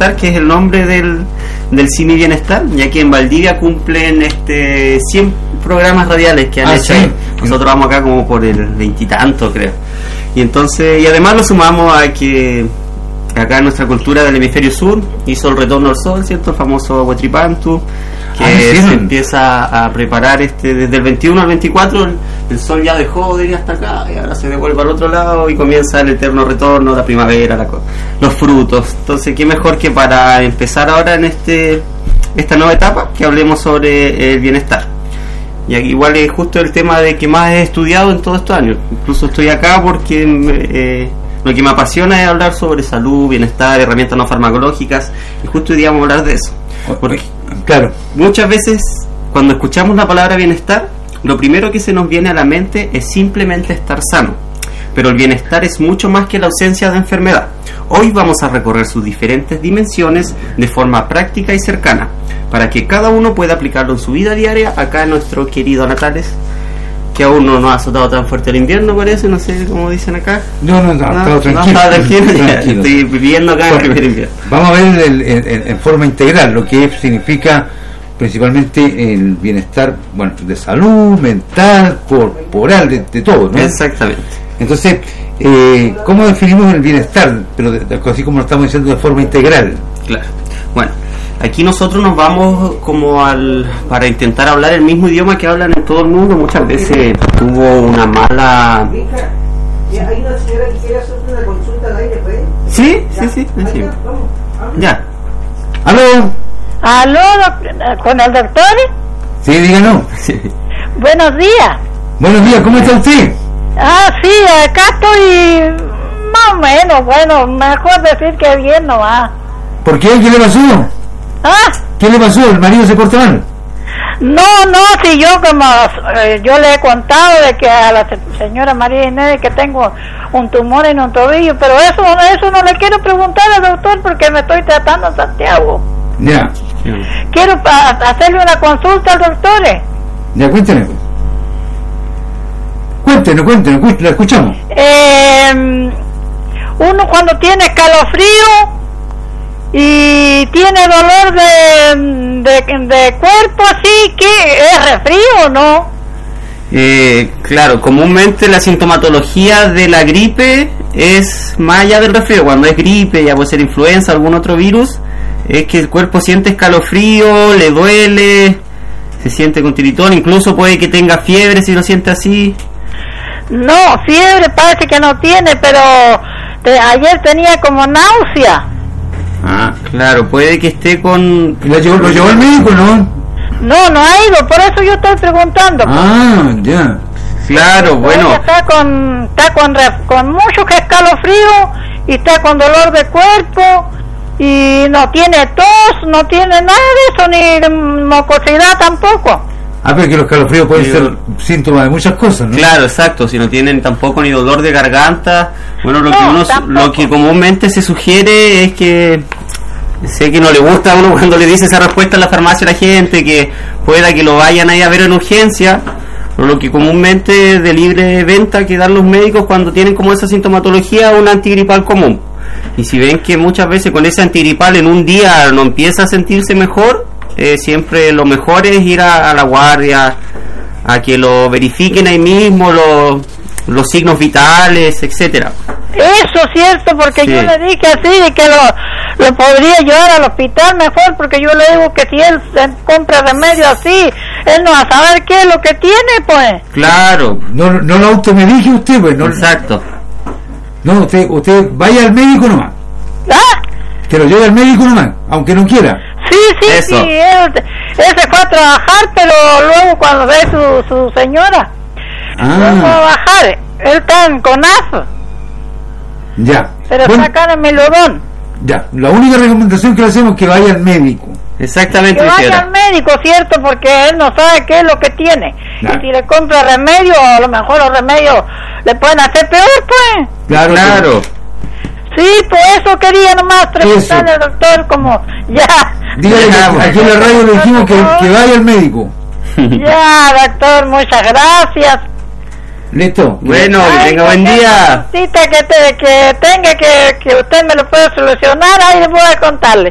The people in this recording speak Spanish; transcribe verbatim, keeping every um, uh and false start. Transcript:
Bienestar, que es el nombre del, del C I M I Bienestar, ya que en Valdivia cumplen este cien programas radiales que han ah, hecho. Sí. Nosotros vamos acá como por el veintitanto, creo. Y entonces, y además lo sumamos a que acá en nuestra cultura del hemisferio sur hizo el retorno al sol, ¿cierto? El famoso Huetripantu, que ah, ¿sí? se empieza a preparar este desde el veintiuno al veinticuatro, el, el sol ya dejó de ir hasta acá y ahora se devuelve al otro lado y comienza el eterno retorno, la primavera, la, los frutos. Entonces, qué mejor que para empezar ahora en este esta nueva etapa que hablemos sobre el bienestar. Y aquí igual es justo el tema de que más he estudiado en todos estos años. Incluso estoy acá porque eh, lo que me apasiona es hablar sobre salud, bienestar, herramientas no farmacológicas, y justo hoy día vamos a hablar de eso. Porque, claro, muchas veces cuando escuchamos la palabra bienestar, lo primero que se nos viene a la mente es simplemente estar sano. Pero el bienestar es mucho más que la ausencia de enfermedad. Hoy vamos a recorrer sus diferentes dimensiones de forma práctica y cercana, para que cada uno pueda aplicarlo en su vida diaria. Acá nuestro querido Natales, que aún no nos ha azotado tan fuerte el invierno, parece, no sé cómo dicen acá. No, no, no, no, no tranquilo. No, tranquilo, tranquilo. Estoy viviendo acá bueno, en el primer invierno. Vamos a ver el, el, el, en forma integral lo que significa principalmente el bienestar, bueno, de salud, mental, corporal, de, de todo, ¿no? Exactamente. Entonces, eh, ¿cómo definimos el bienestar? Pero de, de, así como lo estamos diciendo de forma integral. Claro. Bueno, aquí nosotros nos vamos como al para intentar hablar el mismo idioma que hablan en todo el mundo. Muchas veces tuvo una mala... ¿Hay una señora que quiere hacer una consulta al aire, pues? Sí, sí, sí, sí, sí. Ya. ¿Aló? ¿Aló, con el doctor? Sí, díganos. Sí. Buenos días. Buenos días, ¿cómo está usted? Ah, sí, acá estoy más o menos, bueno, mejor decir que bien nomás. ¿Por qué? ¿Qué le pasó? ¿Ah? ¿Qué le pasó? ¿El marido se porta mal? No, no, si yo como eh, yo le he contado de que a la señora María Inés que tengo un tumor en un tobillo, pero eso, eso no le quiero preguntar al doctor porque me estoy tratando en Santiago. Ya. Quiero pa- hacerle una consulta al doctor. Ya, cuéntenos. Cuéntenos, cuéntenos, cuéntenos, la escuchamos. Eh, uno cuando tiene escalofrío y tiene dolor de, de, de cuerpo, así que es resfrío, ¿no? Eh, claro, comúnmente la sintomatología de la gripe es más allá del resfrío. Cuando es gripe, ya puede ser influenza, algún otro virus, es que el cuerpo siente escalofrío, le duele, se siente con tiritón, incluso puede que tenga fiebre si lo siente así. No, fiebre parece que no tiene, pero te, ayer tenía como náusea. Ah, claro, puede que esté con... ¿Lo llevó, lo llevó al médico, no? No, no ha ido, por eso yo estoy preguntando. Ah, ya. Claro, bueno. Ella está con está con, ref- con mucho escalofrío y está con dolor de cuerpo y no tiene tos, no tiene nada de eso, ni mocosidad tampoco. Ah, pero que los escalofríos pueden Sí, ser síntomas de muchas cosas, ¿no? Claro, exacto, si no tienen tampoco ni dolor de garganta, bueno, lo No, que uno tampoco. lo que comúnmente se sugiere es que sé que no le gusta a uno cuando le dice esa respuesta en la farmacia a la gente, que pueda que lo vayan ahí a ver en urgencia, pero lo que comúnmente de libre venta que dan los médicos cuando tienen como esa sintomatología, un antigripal común. Y si ven que muchas veces con ese antigripal en un día no empieza a sentirse mejor, eh, siempre lo mejor es ir a, a la guardia, a que lo verifiquen ahí mismo, los, los signos vitales, etcétera. Eso es cierto, porque Sí. yo le dije así, de que lo, lo podría llevar al hospital mejor, porque yo le digo que si él se compra remedio así, él no va a saber qué es lo que tiene, pues. Claro, No, no lo automedique usted, pues. No, exacto. no usted, usted vaya al médico nomás. ¿Ah? Que lo lleve al médico nomás, aunque no quiera. Sí, sí, Eso. sí, él, él se fue a trabajar, pero luego cuando ve su, su señora, no fue a Ah, bajar, él está en CONAF, ya. pero Bueno, está acá en Melodón. ya. La única recomendación que le hacemos es que vaya al médico. Exactamente, Que vaya señora. al médico, ¿cierto? Porque él no sabe qué es lo que tiene. Claro. Y si le compra remedio, a lo mejor los remedios le pueden hacer peor, pues. Claro, Claro. Sí, por eso quería nomás preguntarle al doctor, como, ya. Dígale que aquí en la radio le dijimos que, que vaya al médico. Ya, doctor, muchas gracias. ¿Listo? Bueno, que Ay, tenga buen cualquier día. cosita que, te, que tenga que, que usted me lo pueda solucionar, ahí le voy a contarle.